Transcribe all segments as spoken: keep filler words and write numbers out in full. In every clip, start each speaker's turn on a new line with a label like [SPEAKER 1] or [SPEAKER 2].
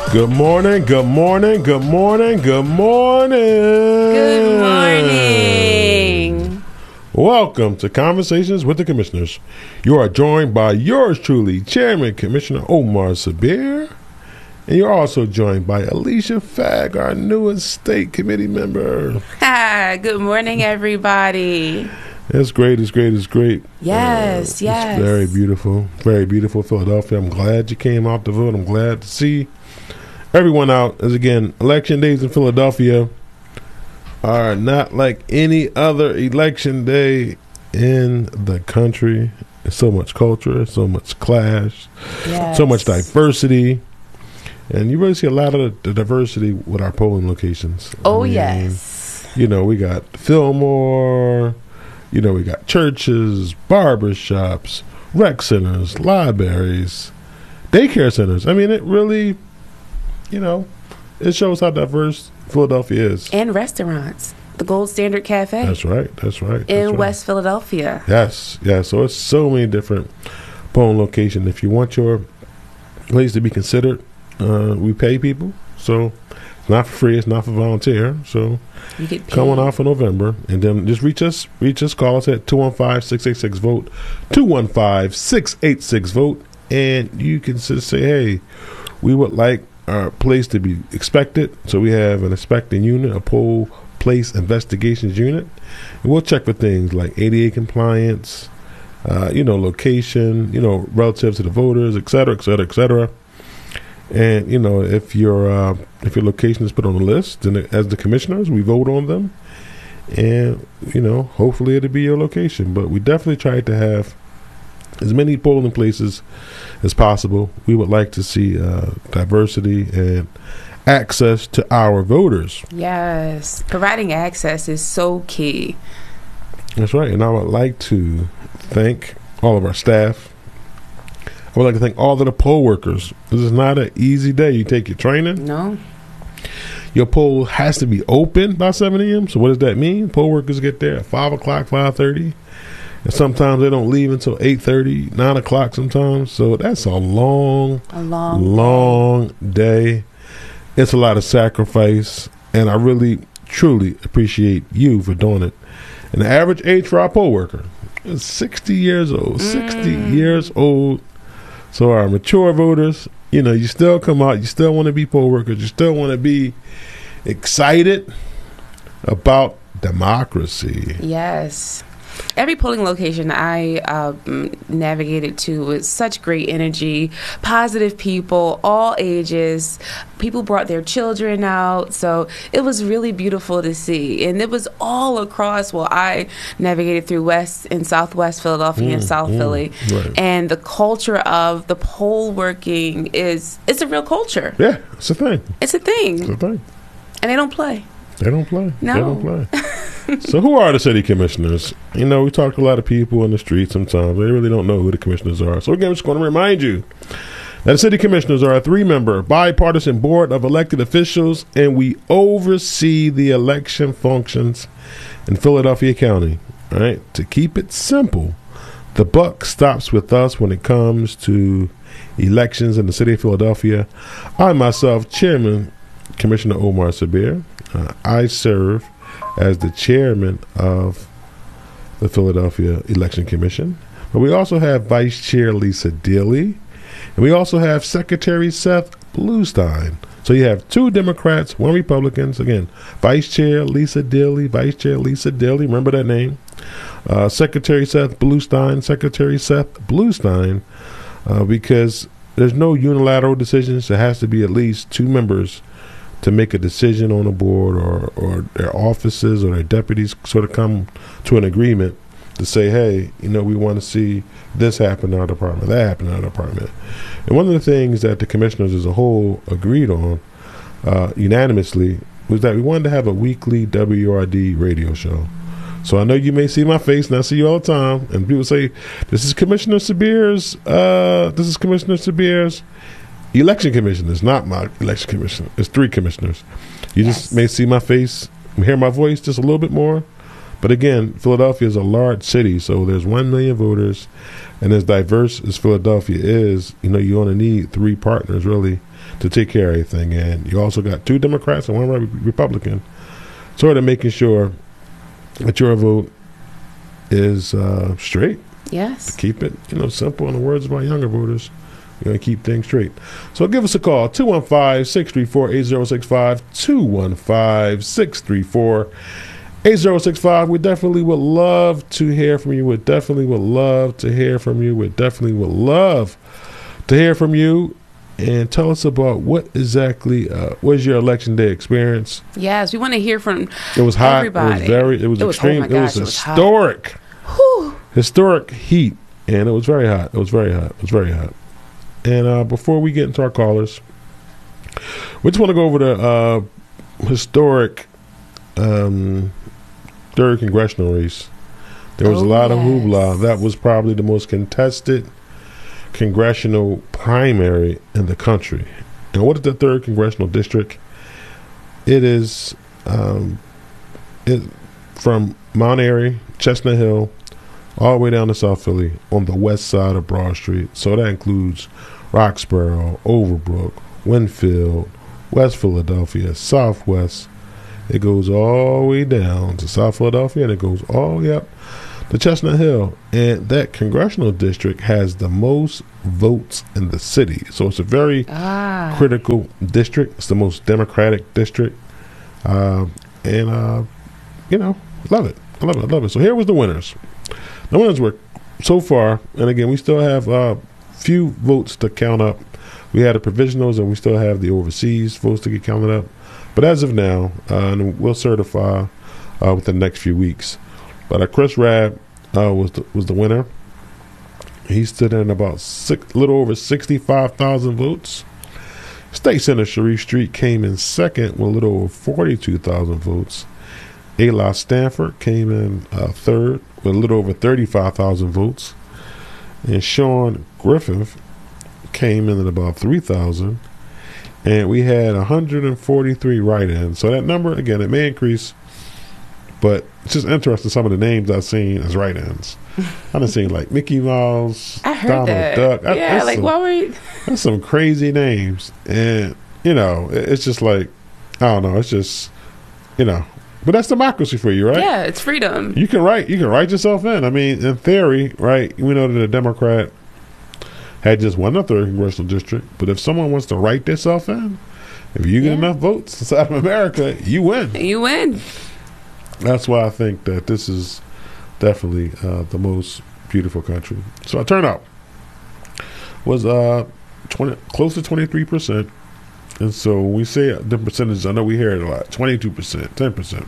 [SPEAKER 1] Good morning, good morning, good morning, good morning.
[SPEAKER 2] Good morning.
[SPEAKER 1] Welcome to Conversations with the Commissioners. You are joined by yours truly, Chairman Commissioner Omar Sabir. And you're also joined by Alicia Fagg, our newest state committee member.
[SPEAKER 2] Hi, good morning, everybody.
[SPEAKER 1] It's great, it's great, it's great.
[SPEAKER 2] Yes,
[SPEAKER 1] uh,
[SPEAKER 2] yes.
[SPEAKER 1] It's very beautiful, very beautiful Philadelphia. I'm glad you came out to vote. I'm glad to see everyone out. As again, election days in Philadelphia are not like any other election day in the country. There's so much culture, so much clash,
[SPEAKER 2] Yes.
[SPEAKER 1] so much diversity. And you really see a lot of the diversity with our polling locations.
[SPEAKER 2] Oh,
[SPEAKER 1] I mean,
[SPEAKER 2] yes.
[SPEAKER 1] You know, we got Fillmore, you know, we got churches, barber shops, rec centers, libraries, daycare centers. I mean, it really, you know, it shows how diverse Philadelphia is.
[SPEAKER 2] And restaurants. The Gold Standard Cafe.
[SPEAKER 1] That's right. That's right. That's
[SPEAKER 2] in
[SPEAKER 1] right.
[SPEAKER 2] West Philadelphia.
[SPEAKER 1] Yes. Yeah. So it's so many different polling locations. If you want your place to be considered, uh, we pay people. So it's not for free. It's not for volunteer. So
[SPEAKER 2] You get paid.
[SPEAKER 1] coming off in November. And then just reach us. Reach us. Call us at two one five, six eight six, vote. two one five, six eight six, vote. And you can just say, hey, we would like our place to be expected. So we have an inspecting unit, a poll place investigations unit. And we'll check for things like A D A compliance, uh, you know, location, you know, relative to the voters, et cetera, et cetera, et cetera. And, you know, if your uh, if your location is put on the list, then as the commissioners, we vote on them. And, you know, hopefully it'll be your location. But we definitely try to have as many polling places as possible. We would like to see uh, diversity and access to our voters.
[SPEAKER 2] Yes. Providing access is so key.
[SPEAKER 1] That's right. And I would like to thank all of our staff. I would like to thank all of the poll workers. This is not an easy day. You take your training.
[SPEAKER 2] No.
[SPEAKER 1] Your poll has to be open by seven a.m. So what does that mean? Poll workers get there at five o'clock, five thirty. And sometimes they don't leave until eight thirty, nine o'clock sometimes. So that's a long,
[SPEAKER 2] A long,
[SPEAKER 1] long day. It's a lot of sacrifice. And I really, truly appreciate you for doing it. And the average age for our poll worker is sixty years old. sixty
[SPEAKER 2] Mm.
[SPEAKER 1] years old. So our mature voters, you know, you still come out. You still want to be poll workers. You still want to be excited about democracy.
[SPEAKER 2] Yes. Every polling location I uh, navigated to was such great energy, positive people, all ages. People brought their children out, so it was really beautiful to see. And it was all across, well, I navigated through West and Southwest Philadelphia
[SPEAKER 1] Mm,
[SPEAKER 2] and South
[SPEAKER 1] mm,
[SPEAKER 2] Philly.
[SPEAKER 1] right.
[SPEAKER 2] And the culture of the poll working is, it's a real culture.
[SPEAKER 1] Yeah, it's a thing.
[SPEAKER 2] It's a thing.
[SPEAKER 1] It's a thing.
[SPEAKER 2] And they don't play.
[SPEAKER 1] They don't play.
[SPEAKER 2] No.
[SPEAKER 1] They don't play. So who are the city commissioners? You know, we talk to a lot of people in the street sometimes. They really don't know who the commissioners are. So again, I'm just going to remind you that the city commissioners are a three-member bipartisan board of elected officials, and we oversee the election functions in Philadelphia County. All right? To keep it simple, the buck stops with us when it comes to elections in the city of Philadelphia. I myself, Chairman Commissioner Omar Sabir, uh, I serve as the chairman of the Philadelphia Election Commission. But we also have Vice Chair Lisa Daly, and we also have Secretary Seth Bluestein. So you have two Democrats, one Republican. Again, Vice Chair Lisa Daly, Vice Chair Lisa Daly, remember that name. Uh, Secretary Seth Bluestein, Secretary Seth Bluestein, uh, because there's no unilateral decisions. There has to be at least two members to make a decision on a board, or, or their offices or their deputies sort of come to an agreement to say, hey, you know, we want to see this happen in our department, that happen in our department. And one of the things that the commissioners as a whole agreed on uh, unanimously was that we wanted to have a weekly W R D radio show. So I know you may see my face, and I see you all the time, and people say, this is Commissioner Sabir's, uh, this is Commissioner Sabir's election commission. Is not my election commission. It's three commissioners. You
[SPEAKER 2] Yes.
[SPEAKER 1] just may see my face, hear my voice just a little bit more, But again, Philadelphia is a large city, so there's one million voters, and as diverse as Philadelphia is, you know, you only need three partners really to take care of everything. And you also got two Democrats and one Re- Republican, sort of making sure that your vote is uh, straight.
[SPEAKER 2] Yes.
[SPEAKER 1] To keep it, you know, simple. In the words of our younger voters, you're going to keep things straight. So give us a call, two one five, six three four, eight zero six five, two one five, six three four, eight zero six five. We definitely would love to hear from you. We definitely would love to hear from you. We definitely would love to hear from you. And tell us about what exactly uh, was your election day experience.
[SPEAKER 2] Yes, we want to hear from
[SPEAKER 1] It was hot.
[SPEAKER 2] everybody.
[SPEAKER 1] It was very, it was
[SPEAKER 2] It was-
[SPEAKER 1] extreme.
[SPEAKER 2] oh my
[SPEAKER 1] it was
[SPEAKER 2] gosh, it was hot.
[SPEAKER 1] historic.
[SPEAKER 2] Whew.
[SPEAKER 1] Historic heat. And it was very hot. It was very hot. It was very hot. And uh, before we get into our callers, we just want to go over the uh, historic um, third congressional race. There was
[SPEAKER 2] Oh,
[SPEAKER 1] a lot of
[SPEAKER 2] yes.
[SPEAKER 1] hoopla. That was probably the most contested congressional primary in the country. And what is the third congressional district? It is um, it, from Mount Airy, Chestnut Hill, all the way down to South Philly on the west side of Broad Street. So that includes Roxborough, Overbrook, Winfield, West Philadelphia, Southwest. It goes all the way down to South Philadelphia, and it goes all the way up to Chestnut Hill. And that congressional district has the most votes in the city. So it's a very
[SPEAKER 2] Ah.
[SPEAKER 1] critical district. It's the most Democratic district. Uh, and, uh, you know, love it. I love it. I love it. So here was the winners. The winners were so far, and again, we still have a uh, few votes to count up. We had the provisionals, and we still have the overseas votes to get counted up. But as of now, uh, and we'll certify uh, within the next few weeks. But uh, Chris Rabb uh, was the, was the winner. He stood in about six, little over sixty-five thousand votes. State Senator Sharif Street came in second with a little over forty-two thousand votes. Eli Stanford came in uh, third with a little over thirty-five thousand votes. And Sean Griffith came in at about three thousand. And we had one hundred forty-three write-ins. So that number, again, it may increase. But it's just interesting, some of the names I've seen as write-ins. I've seen like Mickey Mouse,
[SPEAKER 2] I heard
[SPEAKER 1] Donald
[SPEAKER 2] that.
[SPEAKER 1] Duck. I-
[SPEAKER 2] Yeah,
[SPEAKER 1] that's
[SPEAKER 2] like
[SPEAKER 1] some,
[SPEAKER 2] what were you?
[SPEAKER 1] that's some crazy names. And, you know, it- it's just like, I don't know, it's just, you know. But that's democracy for you, right?
[SPEAKER 2] Yeah, it's freedom.
[SPEAKER 1] You can write you can write yourself in. I mean, in theory, right, we know that a Democrat had just won the third congressional district, but if someone wants to write themselves in, if you get
[SPEAKER 2] Yeah.
[SPEAKER 1] enough votes inside of America, you win.
[SPEAKER 2] You win.
[SPEAKER 1] That's why I think that this is definitely uh, the most beautiful country. So our turnout was uh twenty close to twenty three percent. And so when we say the percentage, I know we hear it a lot, twenty-two percent, ten percent.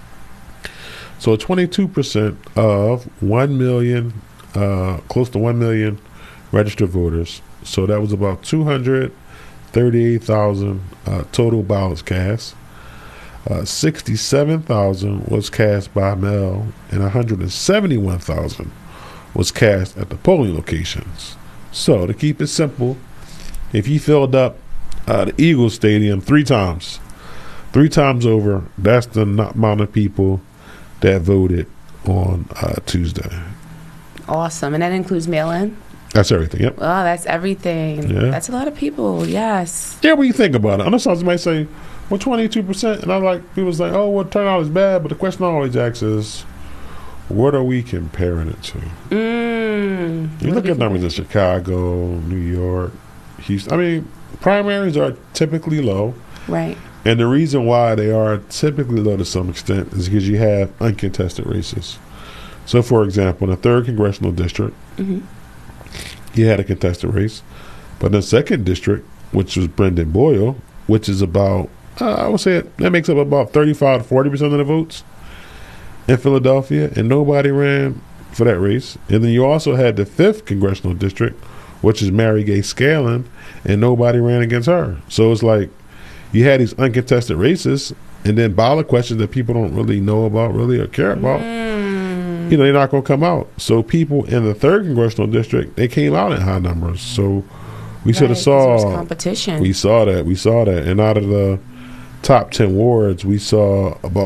[SPEAKER 1] So twenty-two percent of one million, uh, close to one million registered voters. So that was about two hundred thirty-eight thousand uh, total ballots cast. Uh, sixty-seven thousand was cast by mail, and one hundred seventy-one thousand was cast at the polling locations. So to keep it simple, if you filled up uh, the Eagles Stadium three times, three times over, that's the n- amount of people that voted on uh, Tuesday.
[SPEAKER 2] Awesome. And that includes mail-in?
[SPEAKER 1] That's everything. Yep.
[SPEAKER 2] Oh, that's everything.
[SPEAKER 1] Yeah.
[SPEAKER 2] That's a lot of people. Yes.
[SPEAKER 1] Yeah, when you think about it, I know some might say, well, twenty-two percent, and I'm like, people say, oh, well, turnout is bad, but the question I always ask is, what are we comparing it to?
[SPEAKER 2] Mm.
[SPEAKER 1] You look at numbers in Chicago, New York, Houston. I mean, primaries are typically low.
[SPEAKER 2] Right.
[SPEAKER 1] And the reason why they are typically low to some extent is because you have uncontested races. So, for example, in the third congressional district,
[SPEAKER 2] Mm-hmm.
[SPEAKER 1] you had a contested race. But in the second district, which was Brendan Boyle, which is about, uh, I would say it, that makes up about thirty-five to forty percent of the votes in Philadelphia, and nobody ran for that race. And then you also had the fifth congressional district, which is Mary Gay Scanlon, and nobody ran against her. So it's like you had these uncontested races, and then ballot questions that people don't really know about, really, or care about.
[SPEAKER 2] Mm.
[SPEAKER 1] You know, they're not going to come out. So people in the third congressional district, they came out in high numbers. So we sort of
[SPEAKER 2] Right, 'cause there was
[SPEAKER 1] saw
[SPEAKER 2] competition.
[SPEAKER 1] we saw that we saw that, and out of the top ten wards, we saw about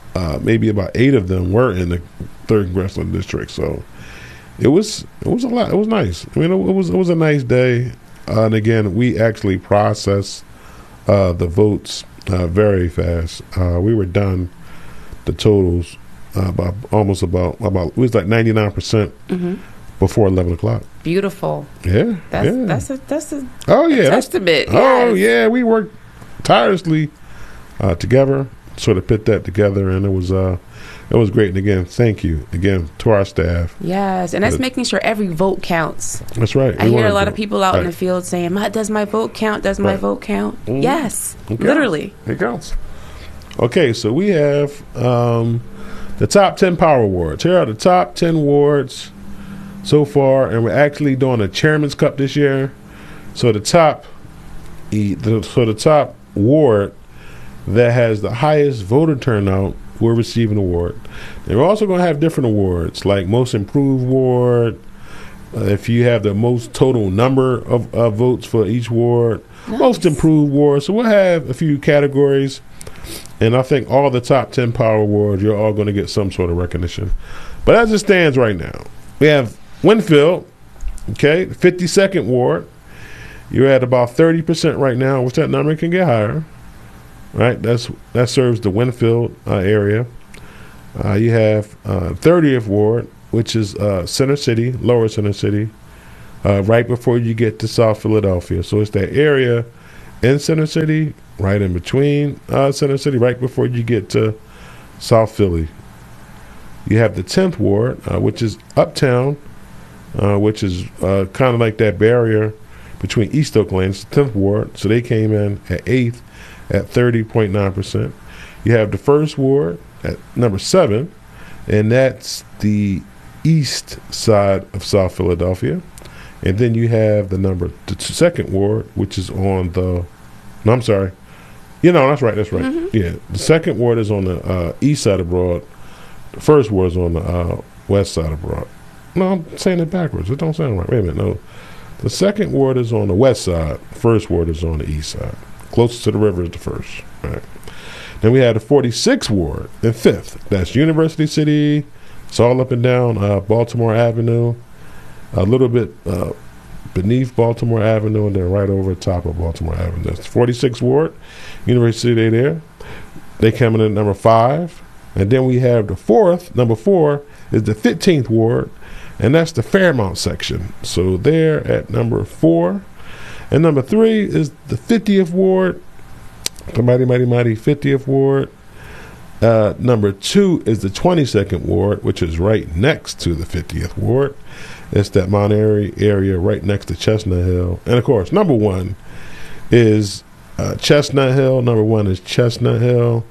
[SPEAKER 1] uh, maybe about eight of them were in the third congressional district. So it was it was a lot. It was nice. I mean, it, it was it was a nice day. Uh, and again, we actually processed uh, the votes uh, very fast. Uh, we were done the totals uh, about almost about about it was like ninety nine percent before eleven o'clock.
[SPEAKER 2] Beautiful.
[SPEAKER 1] Yeah,
[SPEAKER 2] That's
[SPEAKER 1] yeah.
[SPEAKER 2] that's a that's a
[SPEAKER 1] oh yeah,
[SPEAKER 2] a
[SPEAKER 1] that's,
[SPEAKER 2] testament.
[SPEAKER 1] oh
[SPEAKER 2] Yes.
[SPEAKER 1] yeah. We worked tirelessly uh, together, sort of put that together, and it was uh, it was great. And again, thank you again to our staff.
[SPEAKER 2] Yes, and that's
[SPEAKER 1] But-
[SPEAKER 2] making sure every vote counts.
[SPEAKER 1] That's right.
[SPEAKER 2] I
[SPEAKER 1] We
[SPEAKER 2] hear a
[SPEAKER 1] wanted
[SPEAKER 2] lot
[SPEAKER 1] to-
[SPEAKER 2] of people out in
[SPEAKER 1] right.
[SPEAKER 2] the field saying, "My- "Does my vote count? Does my
[SPEAKER 1] Right.
[SPEAKER 2] vote count?"
[SPEAKER 1] Mhm.
[SPEAKER 2] Yes,
[SPEAKER 1] It counts.
[SPEAKER 2] literally.
[SPEAKER 1] It counts. Okay, so we have um, the top ten Power Awards. Here are the top ten awards so far, and we're actually doing a Chairman's Cup this year. So the top, the, the so the top ward that has the highest voter turnout will receive an award. And we're also going to have different awards, like Most Improved Ward. Uh, if you have the most total number of uh, votes for each ward, Most
[SPEAKER 2] Nice.
[SPEAKER 1] Improved Ward. So we'll have a few categories. And I think all the top ten Power Awards, you're all going to get some sort of recognition. But as it stands right now, we have Winfield, okay, fifty-second Ward. You're at about thirty percent right now, which that number can get higher. Right? That's That serves the Winfield uh, area. Uh, you have uh, thirtieth Ward, which is uh, Center City, Lower Center City, uh, right before you get to South Philadelphia. So it's that area in Center City, right in between uh, Center City, right before you get to South Philly. You have the tenth Ward, uh, which is Uptown, uh, which is uh, kind of like that barrier between East Oakland, it's the tenth Ward. So they came in at eighth at thirty point nine percent. You have the first Ward at number seven, and that's the east side of South Philadelphia. And then you have the number, the t- second Ward, which is on the, no, I'm sorry. You know, that's right, that's right.
[SPEAKER 2] Mhm.
[SPEAKER 1] Yeah, the second Ward is on the uh, east side of Broad. The first Ward is on the uh, west side of Broad. No, I'm saying it backwards. It don't sound right. Wait a minute, no. The second Ward is on the west side. First Ward is on the east side. Closest to the river is the first. Right. Then we have the forty-sixth Ward, and fifth. That's University City. It's all up and down uh, Baltimore Avenue. A little bit uh, beneath Baltimore Avenue, and then right over the top of Baltimore Avenue. That's forty-sixth Ward, University City there. They come in at number five. And then we have the fourth, number four, is the fifteenth Ward, and that's the Fairmount section. So they're at number four. And number three is the fiftieth Ward, the mighty, mighty, mighty fiftieth Ward. Uh, number two is the twenty-second Ward, which is right next to the fiftieth Ward. It's that Mount Airy area right next to Chestnut Hill. And, of course, number one is uh, Chestnut Hill. Number one is Chestnut Hill.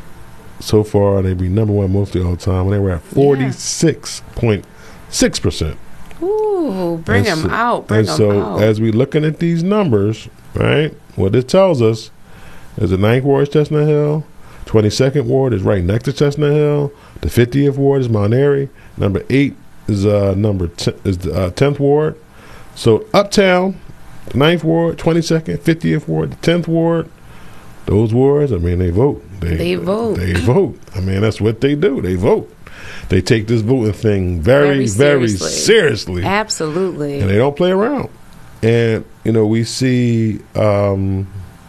[SPEAKER 1] So far, they be number one mostly all the time. And they were at forty-six point six percent.
[SPEAKER 2] Ooh, bring
[SPEAKER 1] And
[SPEAKER 2] them
[SPEAKER 1] so-
[SPEAKER 2] out. Bring
[SPEAKER 1] And
[SPEAKER 2] them
[SPEAKER 1] so,
[SPEAKER 2] out.
[SPEAKER 1] as we looking at these numbers, right, what it tells us is the ninth Ward is Chestnut Hill, twenty-second Ward is right next to Chestnut Hill, the fiftieth Ward is Mount Airy, number eight is uh, number t- is the uh, tenth Ward. So Uptown, the ninth Ward, twenty-second, fiftieth Ward, the tenth Ward, those wards, I mean, they vote.
[SPEAKER 2] They vote.
[SPEAKER 1] They vote. I mean, that's what they do. They vote. They take this voting thing very,
[SPEAKER 2] Very
[SPEAKER 1] very
[SPEAKER 2] seriously.
[SPEAKER 1] seriously.
[SPEAKER 2] Absolutely.
[SPEAKER 1] And they don't play around. And, you know, we see, um,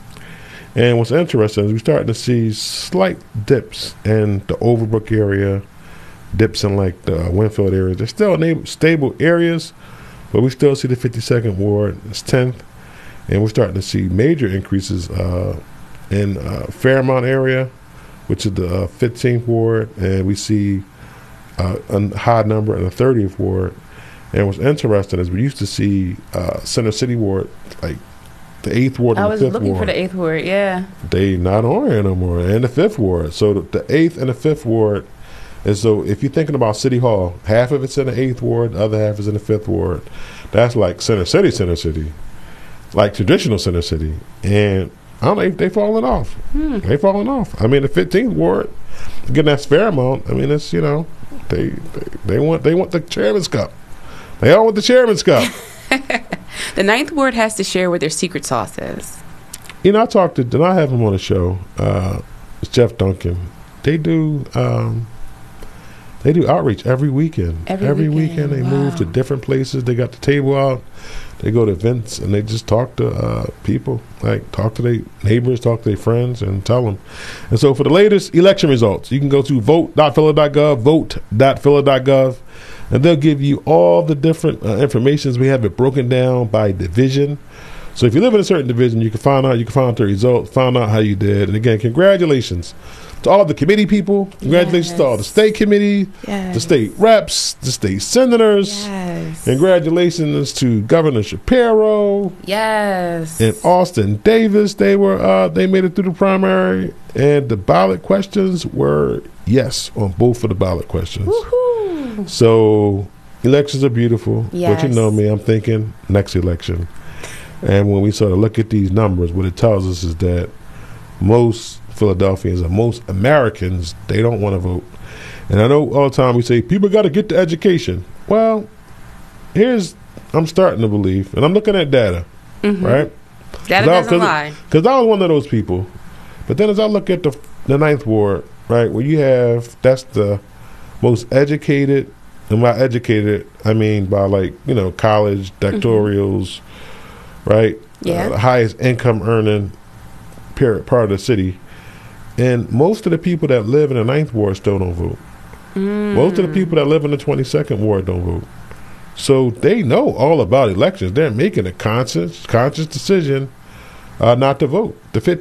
[SPEAKER 1] and what's interesting is we're starting to see slight dips in the Overbrook area, dips in like the Winfield area. They're still na- stable areas, but we still see the fifty-second Ward, it's tenth. And we're starting to see major increases uh, in uh, Fairmount area, which is the uh, fifteenth Ward. And we see uh, a high number in the thirtieth Ward. And what's interesting is we used to see uh, Center City Ward, like the eighth Ward
[SPEAKER 2] I
[SPEAKER 1] and
[SPEAKER 2] was
[SPEAKER 1] the fifth
[SPEAKER 2] looking
[SPEAKER 1] Ward.
[SPEAKER 2] for the eighth word. Yeah.
[SPEAKER 1] They not on here no more. And the fifth Ward. So the, the eighth and the fifth Ward is, so if you're thinking about City Hall, half of it's in the eighth Ward, the other half is in the fifth Ward. That's like Center City, Center City. Like traditional Center City. And I don't know, they, they falling off.
[SPEAKER 2] Hmm.
[SPEAKER 1] They falling off. I mean, the fifteenth Ward, getting that Fairmount, I mean, it's, you know, they, they, they want they want the Chairman's Cup. They all want the Chairman's Cup.
[SPEAKER 2] The ninth word has to share what their secret sauce is.
[SPEAKER 1] You know, I talked to, did I have him on the show? Uh, it's Jeff Duncan. they do um, they do outreach every weekend.
[SPEAKER 2] Every,
[SPEAKER 1] every
[SPEAKER 2] weekend,
[SPEAKER 1] weekend they
[SPEAKER 2] wow.
[SPEAKER 1] move to different places. They got the table out. They go to events and they just talk to uh, people, like talk to their neighbors, talk to their friends, and tell them. And so for the latest election results, you can go to vote dot phila dot gov, vote dot phila dot gov, and they'll give you all the different uh, informations. We have it broken down by division. So if you live in a certain division, you can find out, you can find out the results, find out how you did. And again, congratulations to all of the committee people. Congratulations
[SPEAKER 2] yes.
[SPEAKER 1] to all the state committee,
[SPEAKER 2] yes.
[SPEAKER 1] the state reps, the state senators.
[SPEAKER 2] Yes.
[SPEAKER 1] Congratulations to Governor Shapiro.
[SPEAKER 2] Yes.
[SPEAKER 1] And Austin Davis. They were uh, they made it through the primary, and the ballot questions were yes on both of the ballot questions.
[SPEAKER 2] Woohoo.
[SPEAKER 1] So elections are beautiful.
[SPEAKER 2] Yes.
[SPEAKER 1] But you know me, I'm thinking next election. And when we sort of look at these numbers, what it tells us is that most Philadelphians or most Americans, they don't want to vote. And I know all the time we say people got to get the education. Well, here's I'm starting to believe, and I'm looking at data,
[SPEAKER 2] Mm-hmm.
[SPEAKER 1] right?
[SPEAKER 2] Data doesn't lie.
[SPEAKER 1] Because I was one of those people. But then as I look at the the ninth ward, right, where you have that's the most educated, and by educated I mean by like you know college doctorals, mm-hmm. right?
[SPEAKER 2] Yeah,
[SPEAKER 1] uh, the highest income earning period part of the city. And most of the people that live in the ninth ward still don't vote.
[SPEAKER 2] Mm.
[SPEAKER 1] Most of the people that live in the twenty-second ward don't vote. So they know all about elections. They're making a conscious, conscious decision uh, not to vote. The